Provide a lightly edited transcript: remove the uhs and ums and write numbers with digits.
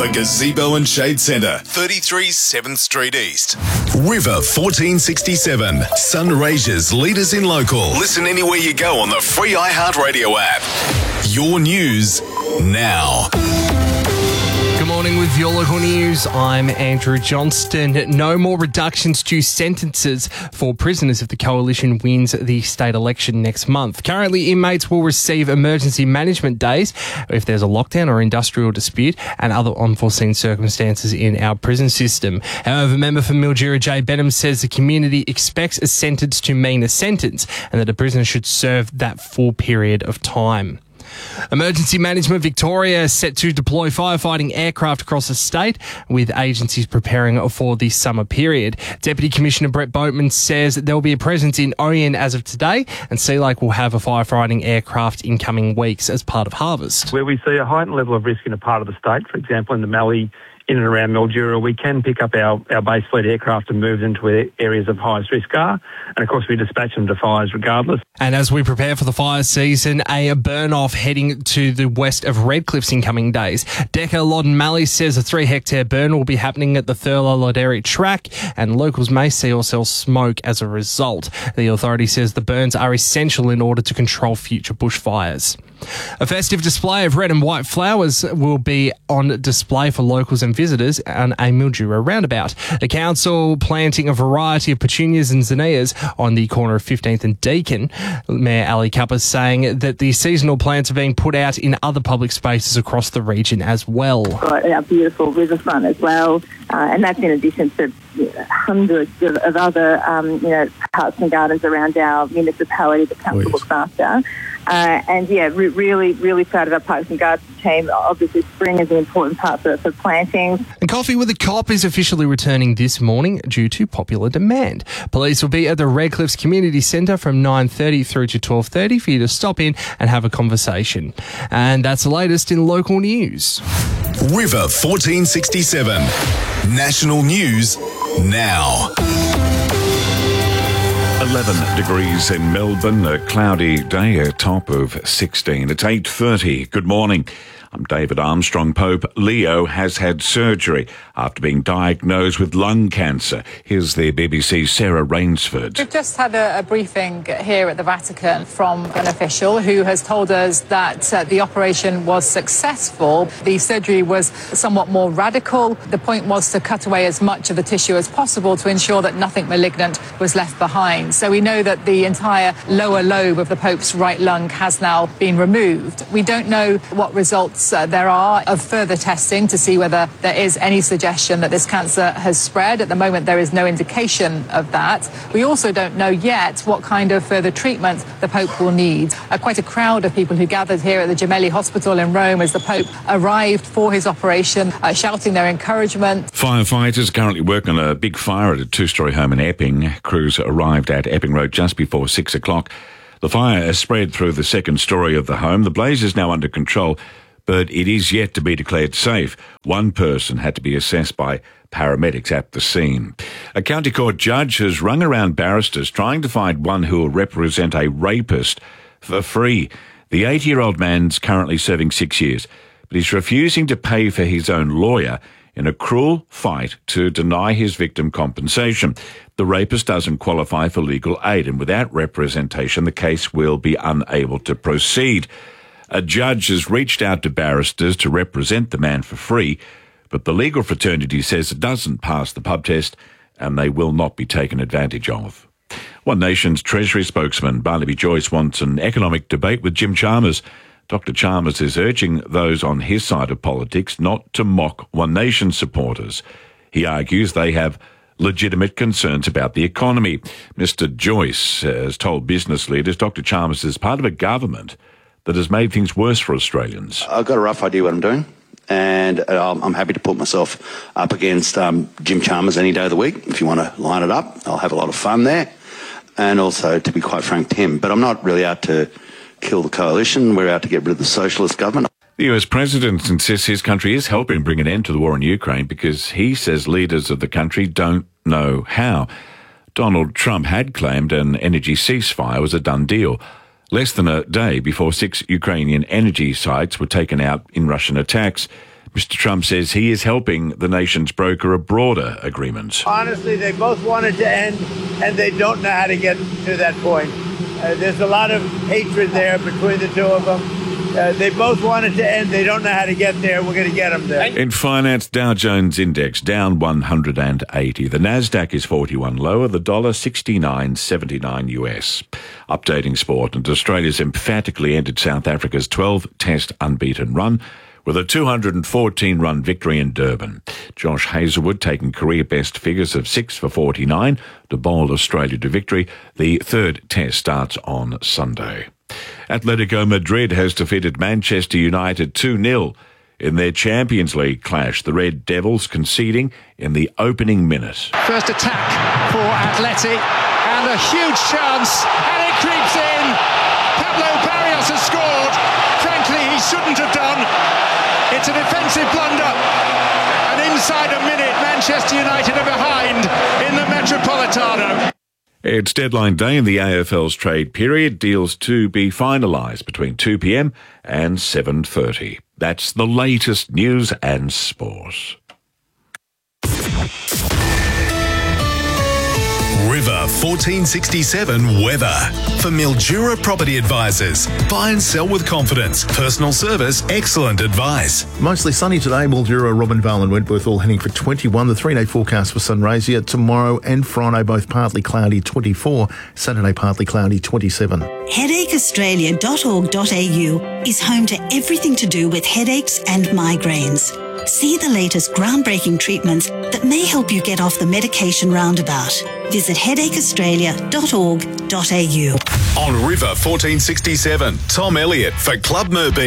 The Gazebo and Shade Centre, 33 7th Street East. River 1467, Sunraysia's leaders in local. Listen anywhere you go on the free iHeartRadio app. Your news now. Good morning with your local news. I'm Andrew Johnston. No more reductions to sentences for prisoners if the Coalition wins the state election next month. Currently, inmates will receive emergency management days if there's a lockdown or industrial dispute and other unforeseen circumstances in our prison system. However, member for Mildura Jay Benham says the community expects a sentence to mean a sentence and that a prisoner should serve that full period of time. Emergency Management Victoria is set to deploy firefighting aircraft across the state, with agencies preparing for the summer period. Deputy Commissioner Brett Boatman says there will be a presence in Oyen as of today, and Sea Lake will have a firefighting aircraft in coming weeks as part of harvest. Where we see a heightened level of risk in a part of the state, for example in the Mallee, in and around Mildura, we can pick up our base fleet aircraft and move them to areas of highest risk are. And of course, we dispatch them to fires regardless. And as we prepare for the fire season, a burn-off heading to the west of Redcliffs in coming days. Decca Loddon Mallee says a 3-hectare burn will be happening at the Thurlow Laderi track, and locals may see or smell smoke as a result. The authority says the burns are essential in order to control future bushfires. A festive display of red and white flowers will be on display for locals and visitors on a Mildura roundabout. The council planting a variety of petunias and zinnias on the corner of 15th and Deakin. Mayor Ali Kappa saying that the seasonal plants are being put out in other public spaces across the region as well. Got our beautiful riverfront as well, and that's in addition to hundreds of other parks and gardens around our municipality the council looks after. Really proud of our Parks and Gardens team. Obviously, spring is an important part for planting. And Coffee with a Cop is officially returning this morning due to popular demand. Police will be at the Redcliffs Community Centre from 9:30 through to 12:30 for you to stop in and have a conversation. And that's the latest in local news. River 1467, national news now. 11 degrees in Melbourne, a cloudy day, a top of 16. It's 8:30. Good morning. I'm David Armstrong. Pope Leo has had surgery after being diagnosed with lung cancer. Here's the BBC's Sarah Rainsford. We've just had a briefing here at the Vatican from an official who has told us that the operation was successful. The surgery was somewhat more radical. The point was to cut away as much of the tissue as possible to ensure that nothing malignant was left behind. So we know that the entire lower lobe of the Pope's right lung has now been removed. We don't know what results there are of further testing to see whether there is any suggestion that this cancer has spread. At the moment, there is no indication of that. We also don't know yet what kind of further treatment the Pope will need. Quite a crowd of people who gathered here at the Gemelli Hospital in Rome as the Pope arrived for his operation, shouting their encouragement. Firefighters currently work on a big fire at a 2-storey home in Epping. Crews arrived at Epping Road just before 6 o'clock. The fire has spread through the second storey of the home. The blaze is now under control, but it is yet to be declared safe. One person had to be assessed by paramedics at the scene. A county court judge has rung around barristers trying to find one who will represent a rapist for free. The 80-year-old man's currently serving 6 years, but he's refusing to pay for his own lawyer in a cruel fight to deny his victim compensation. The rapist doesn't qualify for legal aid, and without representation, the case will be unable to proceed. A judge has reached out to barristers to represent the man for free, but the legal fraternity says it doesn't pass the pub test and they will not be taken advantage of. One Nation's Treasury spokesman Barnaby Joyce wants an economic debate with Jim Chalmers. Dr. Chalmers is urging those on his side of politics not to mock One Nation supporters. He argues they have legitimate concerns about the economy. Mr. Joyce has told business leaders Dr. Chalmers is part of a government that has made things worse for Australians. I've got a rough idea what I'm doing, and I'm happy to put myself up against Jim Chalmers any day of the week. If you want to line it up, I'll have a lot of fun there, and also, to be quite frank, Tim. But I'm not really out to kill the coalition. We're out to get rid of the socialist government. The US president insists his country is helping bring an end to the war in Ukraine because he says leaders of the country don't know how. Donald Trump had claimed an energy ceasefire was a done deal, less than a day before 6 Ukrainian energy sites were taken out in Russian attacks. Mr. Trump says he is helping the nations broker a broader agreement. Honestly, they both wanted to end, and they don't know how to get to that point. There's a lot of hatred there between the two of them. They both wanted to end. They don't know how to get there. We're going to get them there. In finance, Dow Jones Index down 180. The Nasdaq is 41 lower. The dollar 69.79 US. Updating sport, and Australia's emphatically ended South Africa's 12-test unbeaten run with a 214-run victory in Durban. Josh Hazlewood taking career-best figures of 6 for 49 to bowl Australia to victory. The third test starts on Sunday. Atletico Madrid has defeated Manchester United 2-0 in their Champions League clash. The Red Devils conceding in the opening minute. First attack for Atleti, and a huge chance, and it creeps in. Pablo Barrios has scored. Frankly, he shouldn't have done. It's a defensive blunder, and inside a minute, Manchester United are behind in the Metropolitano. It's deadline day in the AFL's trade period. Deals to be finalised between 2 p.m. and 7:30. That's the latest news and sport. River 1467 weather. For Mildura Property Advisors. Buy and sell with confidence. Personal service, excellent advice. Mostly sunny today. Mildura, Robinvale and Wentworth all heading for 21. The 3-day forecast for Sunraysia tomorrow and Friday, both partly cloudy, 24. Saturday, partly cloudy, 27. Headacheaustralia.org.au is home to everything to do with headaches and migraines. See the latest groundbreaking treatments that may help you get off the medication roundabout. Visit headacheaustralia.org.au. On River 1467, Tom Elliott for Club Merbeam.